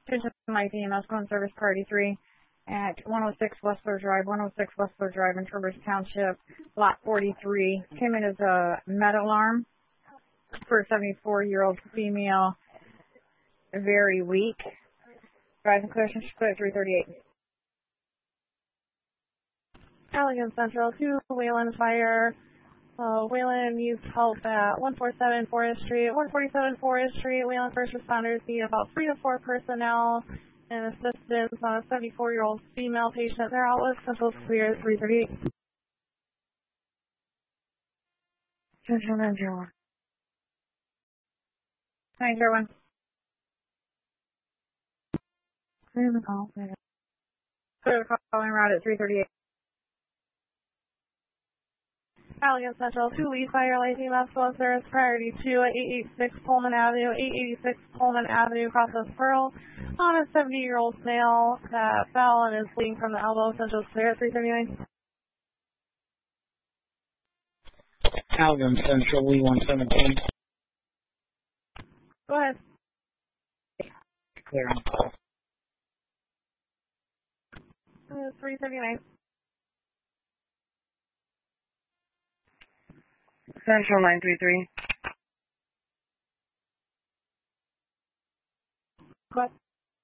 Attention Mike EMS, phone service priority 3 at 106 Westler Drive, 106 Westler Drive in Traverse Township, lot 43. Came in as a med alarm for a 74-year-old female, very weak. Driving clear, she clear at 338. Allegan Central to Wayland Fire. Wayland needs help at 147 Forest Street. 147 Forest Street, Wayland first responders need about 3 to 4 personnel and assistance on a 74-year-old female patient. Their outlet Central clear at 338. Central 901. 901. Clear the call. Clear the calling route at 338. Allegan Central to Lee Fire Light EMS phone service priority 2 at 886 Pullman Avenue, 886 Pullman Avenue, Process Pearl, on a 70-year-old male that fell and is bleeding from the elbow. Central clear at 339. Allegan Central, Lee 117. Go ahead. Clear on call. 339. Central 933. Go ahead.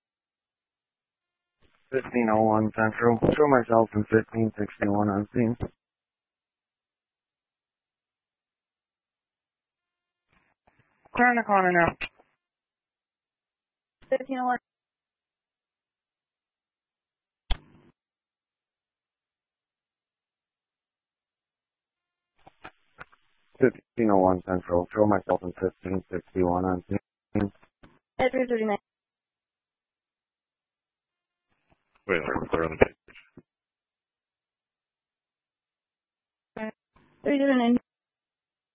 1501 Central. Show myself in 1561 on scene. Clear on the corner now. 1501. Central. Show myself in 1561 on scene. At 339. Wait, we're clear on the page. 339.